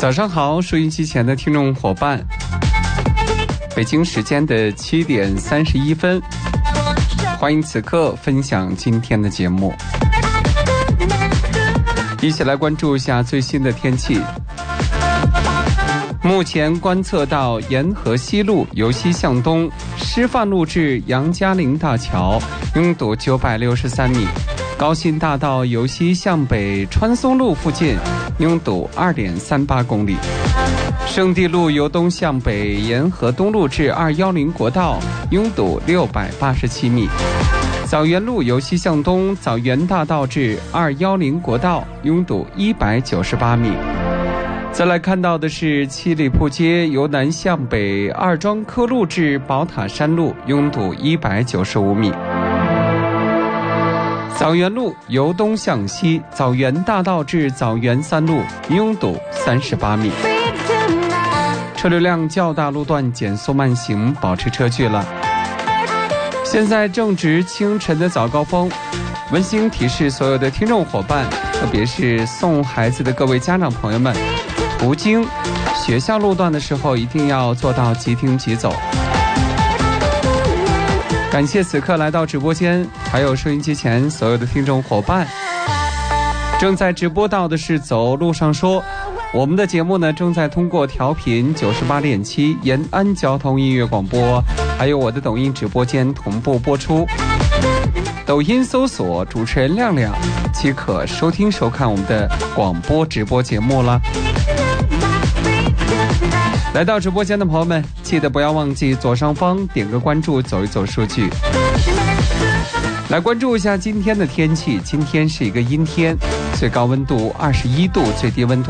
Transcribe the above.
早上好，收音机前的听众伙伴，北京时间的7点31分，欢迎此刻分享今天的节目，一起来关注一下最新的天气。目前观测到沿河西路由西向东，师范路至杨家岭大桥拥堵963米，高新大道由西向北川松路附近拥堵2.38公里，圣地路由东向北沿河东路至210国道拥堵687米，枣园路由西向东枣园大道至210国道拥堵198米。再来看到的是七里铺街由南向北二庄科路至宝塔山路拥堵195米，枣园路由东向西枣园大道至枣园三路拥堵38米，车流量较大路段减速慢行，保持车距了。现在正值清晨的早高峰，温馨提示所有的听众伙伴，特别是送孩子的各位家长朋友们，途经学校路段的时候一定要做到即停即走。感谢此刻来到直播间还有收音机前所有的听众伙伴。正在直播到的是走路上说，我们的节目呢正在通过调频98.7延安交通音乐广播，还有我的抖音直播间同步播出。抖音搜索主持人亮亮即可收听收看我们的广播直播节目了。来到直播间的朋友们，记得不要忘记左上方点个关注，走一走数据。来关注一下今天的天气，今天是一个阴天，最高温度21度，最低温度